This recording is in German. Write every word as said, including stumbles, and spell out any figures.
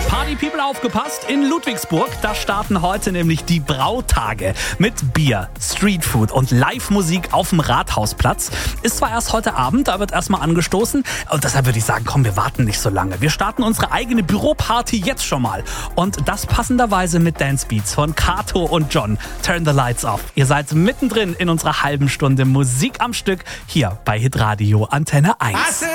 Party People, aufgepasst, in Ludwigsburg, da starten heute nämlich die Brautage mit Bier, Streetfood und Live-Musik auf dem Rathausplatz. Ist zwar erst heute Abend, da wird erstmal angestoßen und deshalb würde ich sagen, komm, wir warten nicht so lange. Wir starten unsere eigene Büroparty jetzt schon mal und das passenderweise mit Dance Beats von Kato und John. Turn the Lights Off. Ihr seid mittendrin in unserer halben Stunde Musik am Stück hier bei Hitradio Antenne eins.